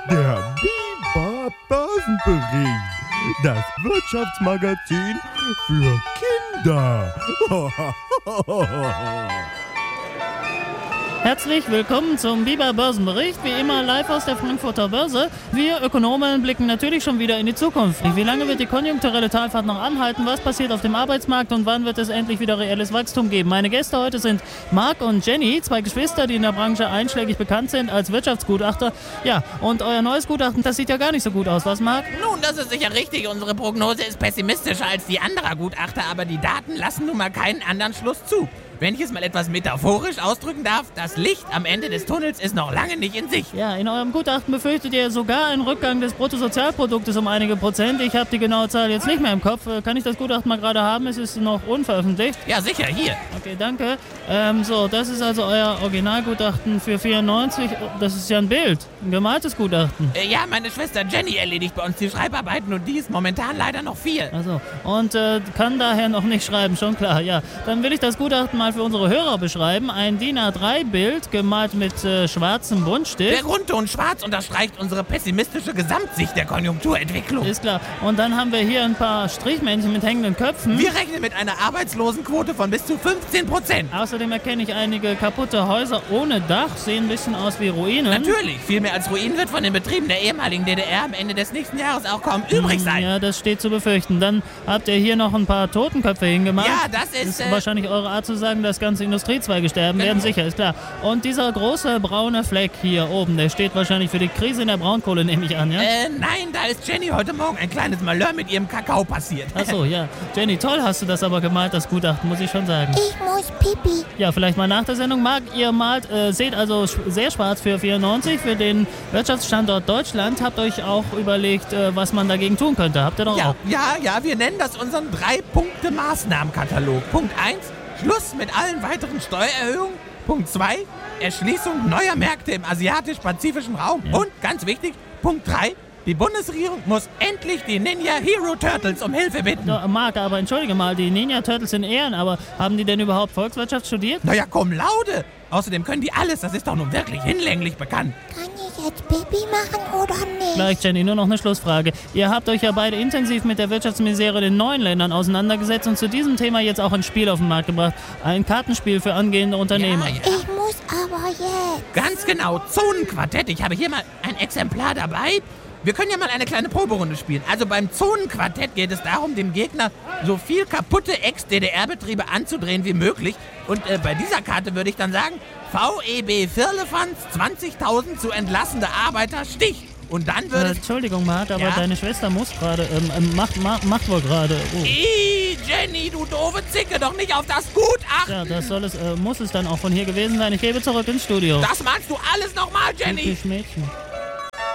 Der Biber Börsenbericht. Das Wirtschaftsmagazin für Kinder. Herzlich willkommen zum Biber Börsenbericht, wie immer live aus der Frankfurter Börse. Wir Ökonomen blicken natürlich schon wieder in die Zukunft. Wie lange wird die konjunkturelle Talfahrt noch anhalten? Was passiert auf dem Arbeitsmarkt und wann wird es endlich wieder reelles Wachstum geben? Meine Gäste heute sind Marc und Jenny, zwei Geschwister, die in der Branche einschlägig bekannt sind als Wirtschaftsgutachter. Ja, und euer neues Gutachten, das sieht ja gar nicht so gut aus, was Marc? Nun, das ist sicher richtig. Unsere Prognose ist pessimistischer als die anderer Gutachter, aber die Daten lassen nun mal keinen anderen Schluss zu. Wenn ich es mal etwas metaphorisch ausdrücken darf, das Licht am Ende des Tunnels ist noch lange nicht in Sicht. Ja, in eurem Gutachten befürchtet ihr sogar einen Rückgang des Bruttosozialproduktes um einige Prozent. Ich habe die genaue Zahl jetzt nicht mehr im Kopf. Kann ich das Gutachten mal gerade haben? Es ist noch unveröffentlicht. Ja, sicher, hier. Okay, danke. So, das ist also euer Originalgutachten für 94. Das ist ja ein Bild, ein gemaltes Gutachten. Ja, meine Schwester Jenny erledigt bei uns die Schreibarbeiten und die ist momentan leider noch 4. Also, und kann daher noch nicht schreiben, schon klar, ja. Dann will ich das Gutachten mal für unsere Hörer beschreiben. Ein DIN A3-Bild, gemalt mit schwarzem Buntstift. Der Grundton schwarz unterstreicht unsere pessimistische Gesamtsicht der Konjunkturentwicklung. Ist klar. Und dann haben wir hier ein paar Strichmännchen mit hängenden Köpfen. Wir rechnen mit einer Arbeitslosenquote von bis zu 15%. Außerdem erkenne ich einige kaputte Häuser ohne Dach, sehen ein bisschen aus wie Ruinen. Natürlich, viel mehr als Ruinen wird von den Betrieben der ehemaligen DDR am Ende des nächsten Jahres auch kaum übrig sein. Ja, das steht zu befürchten. Dann habt ihr hier noch ein paar Totenköpfe hingemacht. Ja, das ist wahrscheinlich eure Art zu sagen, dass ganze Industriezweige sterben werden, sicher, ist klar. Und dieser große braune Fleck hier oben, der steht wahrscheinlich für die Krise in der Braunkohle, nehme ich an, ja? Nein, da ist Jenny heute Morgen ein kleines Malheur mit ihrem Kakao passiert. Achso, ja. Jenny, toll hast du das aber gemalt, das Gutachten, muss ich schon sagen. Ich muss pipi. Ja, vielleicht mal nach der Sendung. Marc, ihr malt, seht also sehr schwarz für 94, für den Wirtschaftsstandort Deutschland. Habt euch auch überlegt, was man dagegen tun könnte. Habt ihr doch auch? Ja, wir nennen das unseren 3-Punkte-Maßnahmenkatalog. Punkt 1, Schluss mit allen weiteren Steuererhöhungen. Punkt 2, Erschließung neuer Märkte im asiatisch-pazifischen Raum. Ja. Und, ganz wichtig, Punkt 3, die Bundesregierung muss endlich die Ninja Hero Turtles um Hilfe bitten. Ja, Marc, aber entschuldige mal, die Ninja Turtles sind Ehren, aber haben die denn überhaupt Volkswirtschaft studiert? Naja, cum laude. Außerdem können die alles, das ist doch nun wirklich hinlänglich bekannt. Kann ich jetzt Pipi machen oder nicht? Gleich, Jenny, nur noch eine Schlussfrage. Ihr habt euch ja beide intensiv mit der Wirtschaftsmisere in den neuen Ländern auseinandergesetzt und zu diesem Thema jetzt auch ein Spiel auf den Markt gebracht. Ein Kartenspiel für angehende Unternehmer. Ja. Ich muss aber jetzt. Ganz genau, Zonenquartett. Ich habe hier mal ein Exemplar dabei. Wir können ja mal eine kleine Proberunde spielen. Also beim Zonenquartett geht es darum, dem Gegner so viel kaputte Ex-DDR-Betriebe anzudrehen wie möglich. Und bei dieser Karte würde ich dann sagen, VEB Firlefanz, 20.000 zu entlassene Arbeiter, Stich. Und dann würde Entschuldigung, Marc, aber deine Schwester muss gerade, macht wohl gerade. Oh. Jenny, du doofe Zicke, doch nicht auf das Gutachten. Ja, das muss es dann auch von hier gewesen sein. Ich gebe zurück ins Studio. Das magst du alles nochmal, Jenny. Typisch Mädchen.